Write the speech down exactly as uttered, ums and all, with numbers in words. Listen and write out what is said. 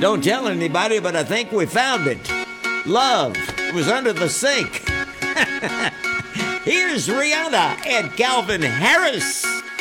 Don't tell anybody, but I think we found it. Love was under the sink. Here's Rihanna and Calvin Harris.